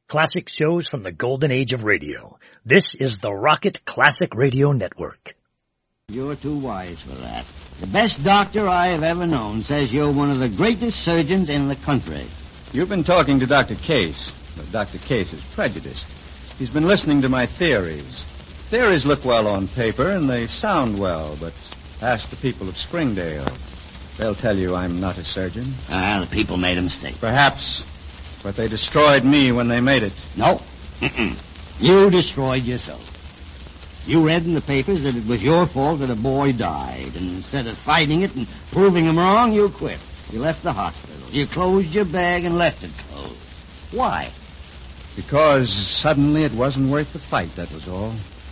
Classic shows from the golden age of radio. This is the Rocket Classic Radio Network. You're too wise for that. The best doctor I have ever known says you're one of the greatest surgeons in the country. You've been talking to Dr. Case, but Dr. Case is prejudiced. He's been listening to my theories. Theories look well on paper, and they sound well, but ask the people of Springdale. They'll tell you I'm not a surgeon. The people made a mistake. Perhaps, but they destroyed me when they made it. No. You destroyed yourself. You read in the papers that it was your fault that a boy died, and instead of fighting it and proving him wrong, you quit. You left the hospital. You closed your bag and left it closed. Why? Because suddenly it wasn't worth the fight, that was all.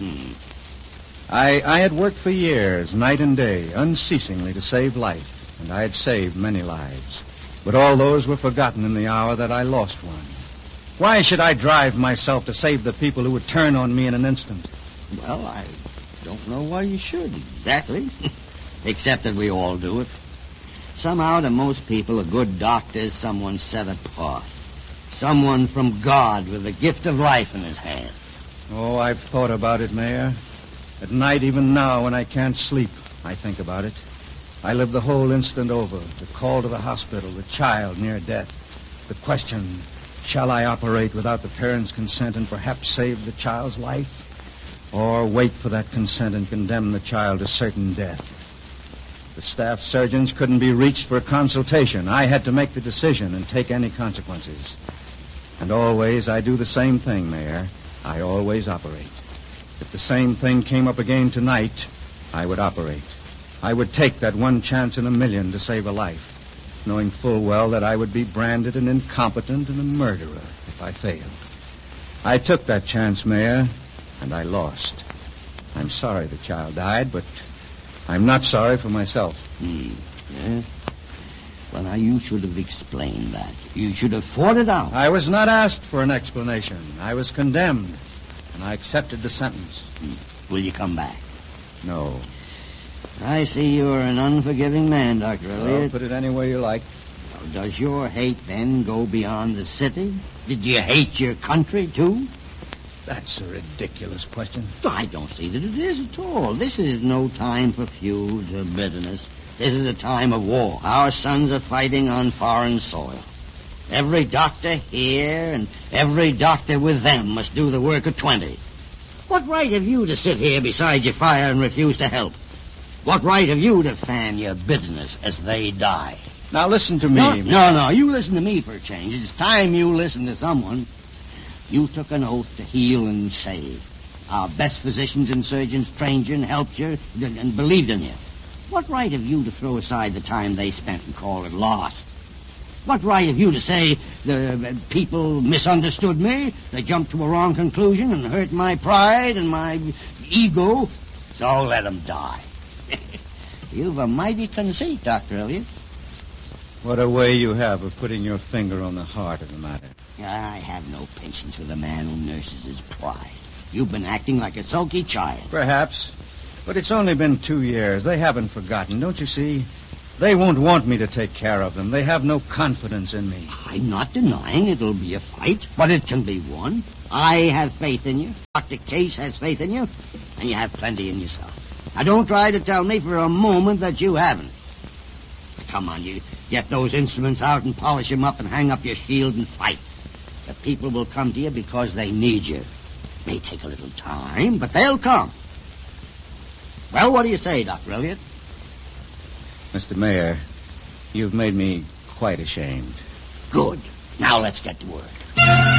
I had worked for years, night and day, unceasingly to save life, and I had saved many lives. But all those were forgotten in the hour that I lost one. Why should I drive myself to save the people who would turn on me in an instant? Well, I don't know why you should, exactly. Except that we all do it. Somehow, to most people, a good doctor is someone set apart. Someone from God with the gift of life in his hand. Oh, I've thought about it, Mayor. At night, even now, when I can't sleep, I think about it. I live the whole incident over. The call to the hospital, the child near death. The question, shall I operate without the parents' consent and perhaps save the child's life? Or wait for that consent and condemn the child to certain death? The staff surgeons couldn't be reached for a consultation. I had to make the decision and take any consequences. And always I do the same thing, Mayor. I always operate. If the same thing came up again tonight, I would operate. I would take that one chance in a million to save a life, knowing full well that I would be branded an incompetent and a murderer if I failed. I took that chance, Mayor, and I lost. I'm sorry the child died, but I'm not sorry for myself. Yeah? Well, now, you should have explained that. You should have fought it out. I was not asked for an explanation. I was condemned, and I accepted the sentence. Will you come back? No. I see you're an unforgiving man, Dr. Elliott. Well, put it any way you like. Well, does your hate then go beyond the city? Did you hate your country, too? That's a ridiculous question. I don't see that it is at all. This is no time for feuds or bitterness. This is a time of war. Our sons are fighting on foreign soil. Every doctor here and every doctor with them must do the work of 20. What right have you to sit here beside your fire and refuse to help? What right have you to fan your bitterness as they die? Now listen to me. No. You listen to me for a change. It's time you listen to someone. You took an oath to heal and save. Our best physicians and surgeons trained you and helped you and believed in you. What right have you to throw aside the time they spent and call it lost? What right have you to say the people misunderstood me, they jumped to a wrong conclusion and hurt my pride and my ego? So let them die. You've a mighty conceit, Dr. Elliott. What a way you have of putting your finger on the heart of the matter. I have no patience with a man who nurses his pride. You've been acting like a sulky child. Perhaps. But it's only been 2 years. They haven't forgotten, don't you see? They won't want me to take care of them. They have no confidence in me. I'm not denying it'll be a fight, but it can be won. I have faith in you. Dr. Case has faith in you. And you have plenty in yourself. Now, don't try to tell me for a moment that you haven't. Come on, you get those instruments out and polish them up and hang up your shield and fight. The people will come to you because they need you. It may take a little time, but they'll come. Well, what do you say, Dr. Elliott? Mr. Mayor, you've made me quite ashamed. Good. Now let's get to work.